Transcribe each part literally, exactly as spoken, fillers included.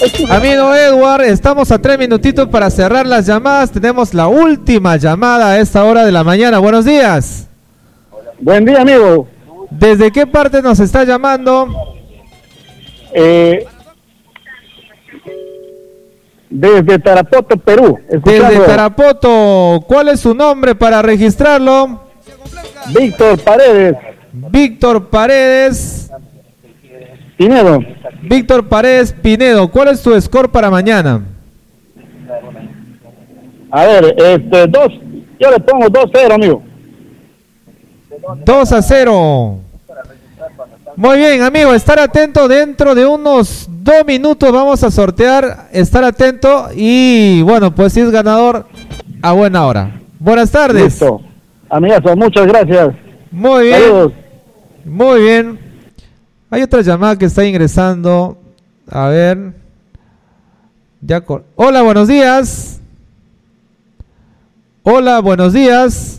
Amigo Edward, estamos a tres minutitos para cerrar las llamadas. Tenemos la última llamada a esta hora de la mañana. Buenos días. Buen día, amigo. ¿Desde qué parte nos está llamando? Eh, desde Tarapoto, Perú. Escuchando. Desde Tarapoto. ¿Cuál es su nombre para registrarlo? Víctor Paredes. Víctor Paredes Pinedo. Víctor Paredes Pinedo. ¿Cuál es tu score para mañana? A ver, este, dos. Yo le pongo dos cero, amigo. dos a cero. Muy bien, amigo, estar atento. Dentro de unos dos minutos vamos a sortear. Estar atento. Y bueno, pues si es ganador, a buena hora. Buenas tardes. Listo. Amigazo, muchas gracias. Muy bien. Saludos. Muy bien. Hay otra llamada que está ingresando. A ver. Ya cor- Hola, buenos días. Hola, buenos días.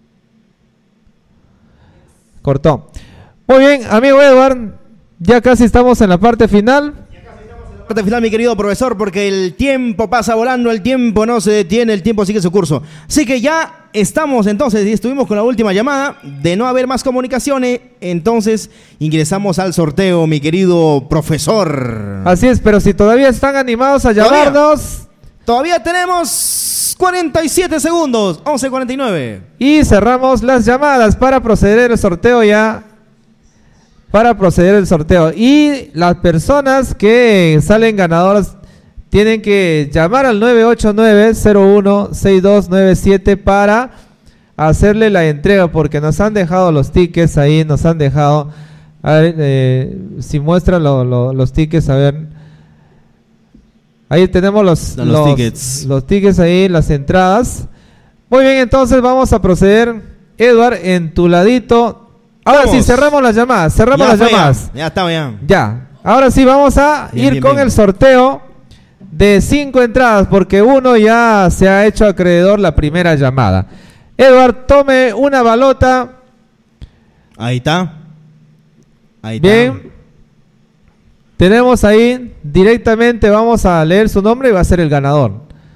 Cortó. Muy bien, amigo Edward. Ya casi estamos en la parte final. Parte final, mi querido profesor, porque el tiempo pasa volando, el tiempo no se detiene, el tiempo sigue su curso. Así que ya estamos entonces, y estuvimos con la última llamada. De no haber más comunicaciones, entonces ingresamos al sorteo, mi querido profesor. Así es, pero si todavía están animados a llamarnos. Todavía, todavía tenemos cuarenta y siete segundos, once cuarenta y nueve. Y cerramos las llamadas para proceder el sorteo ya. Para proceder el sorteo. Y las personas que salen ganadoras tienen que llamar al nueve ocho nueve, cero uno, seis dos nueve siete para hacerle la entrega, porque nos han dejado los tickets ahí, nos han dejado, a ver, eh, si muestran lo, lo, los tickets, a ver, ahí tenemos los, los, los tickets. los tickets ahí, las entradas. Muy bien, entonces vamos a proceder. Edward, en tu ladito. Ahora Vamos. sí, cerramos las llamadas, cerramos Ya las fue, llamadas. Ya, ya estamos ya. Ya, ahora sí vamos a Bien, ir bien, con bien. el sorteo de cinco entradas, porque uno ya se ha hecho acreedor la primera llamada. Edward, tome una balota. Ahí está. Ahí está. Bien. Tenemos ahí directamente, vamos a leer su nombre y va a ser el ganador.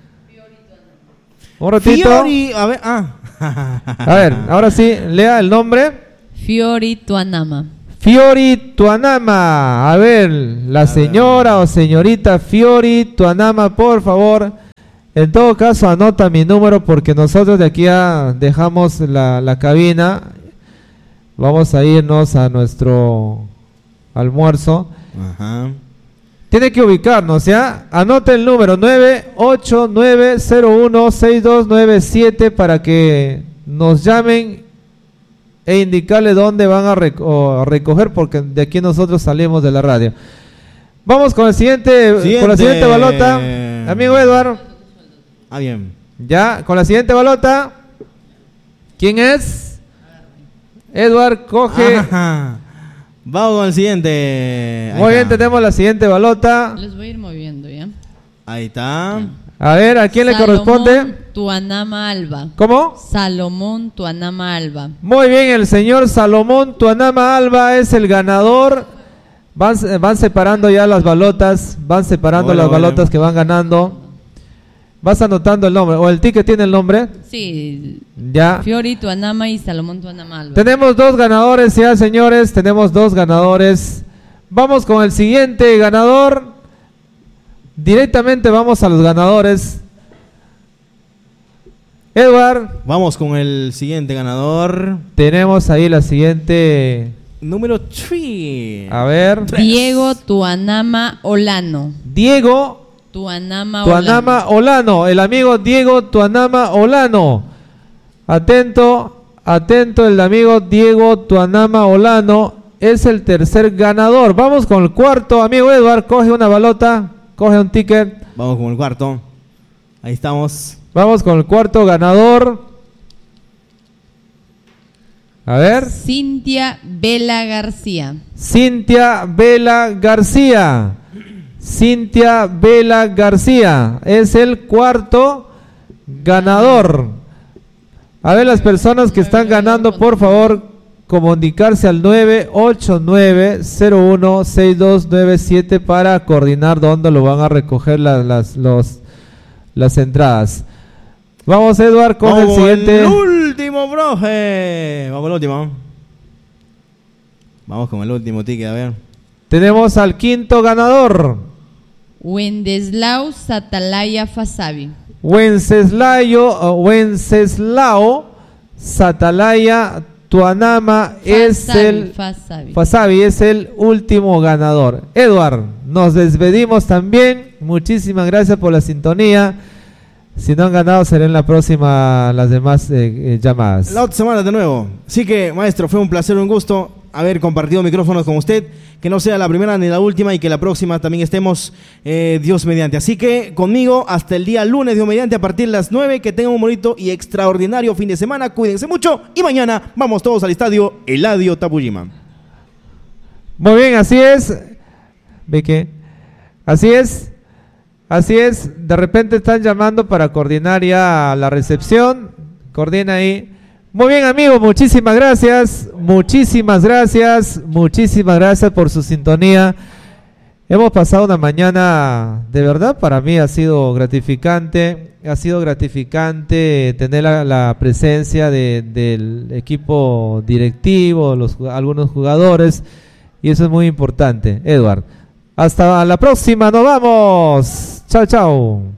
Un ratito. Fiori, a ver, ah. A ver, ahora sí, lea el nombre. Fiori Tuanama. Fiori Tuanama. A ver, la señora o señorita Fiori Tuanama, por favor. En todo caso, anota mi número, porque nosotros de aquí ya dejamos la, la cabina. Vamos a irnos a nuestro almuerzo. Ajá. Tiene que ubicarnos, ¿ya? Anote el número nueve ocho nueve cero uno seis dos nueve siete para que nos llamen e indicarle dónde van a, reco a recoger, porque de aquí nosotros salimos de la radio. Vamos con el siguiente, Siguiente. con la siguiente balota. Amigo Edward. Ah, bien. Ya, con la siguiente balota. ¿Quién es? Edward, coge. Ajá. Vamos con el siguiente. Ahí Muy bien, está. tenemos la siguiente balota. Los voy a ir moviendo ya. Ahí está. A ver, ¿a quién le corresponde? Salomón Tuanama Alba. ¿Cómo? Salomón Tuanama Alba. Muy bien, el señor Salomón Tuanama Alba es el ganador. Van, van separando ya las balotas, van separando Bueno, las bueno. balotas que van ganando. Vas anotando el nombre, o el ticket tiene el nombre. Sí, Ya. Fiori Tuanama y Salomón Tuanama Alba. Tenemos dos ganadores ya, señores, tenemos dos ganadores. Vamos con el siguiente ganador. Directamente vamos a los ganadores. Edward, Vamos con el siguiente ganador. tenemos ahí la siguiente. Número tres. A ver. Diego Tuanama Olano. Diego Tuanama Olano. Tuanama Olano, el amigo Diego Tuanama Olano. Atento, atento, el amigo Diego Tuanama Olano es el tercer ganador. Vamos con el cuarto, amigo Edward, coge una balota, coge un ticket. Vamos con el cuarto. Ahí estamos. Vamos con el cuarto ganador. A ver. Cintia Vela García. Cintia Vela García. Cintia Vela García es el cuarto ganador. A ver, las personas que están ganando, por favor, comunicarse al nueve ocho nueve cero uno seis dos nueve siete para coordinar dónde lo van a recoger la, las, los, las entradas. Vamos, Edward, con Vamos el siguiente. El último, broje. Vamos con el último. Vamos con el último ticket, a ver. Tenemos al quinto ganador. Wenceslao Satalaya Fasabi. Wenceslao, Wenceslao Satalaya Tuanama es el Fasabi. Fasabi es el último ganador. Edward, nos despedimos también. Muchísimas gracias por la sintonía. Si no han ganado, será en la próxima las demás eh, eh, llamadas. La otra semana de nuevo. Así que, maestro, fue un placer, un gusto haber compartido micrófonos con usted. Que no sea la primera ni la última y que la próxima también estemos eh, Dios mediante. Así que conmigo hasta el día lunes, Dios mediante, a partir de las nueve. Que tengan un bonito y extraordinario fin de semana. Cuídense mucho y mañana vamos todos al estadio Eladio Tapujima. Muy bien, así es. ¿Ve qué? Así es. Así es. De repente están llamando para coordinar ya la recepción. Coordina ahí. Muy bien, amigos, muchísimas gracias, muchísimas gracias, muchísimas gracias por su sintonía. Hemos pasado una mañana, de verdad, para mí ha sido gratificante, ha sido gratificante tener la, la presencia de, del equipo directivo, los, algunos jugadores, y eso es muy importante. Edward, hasta la próxima, nos vamos, chao, chao.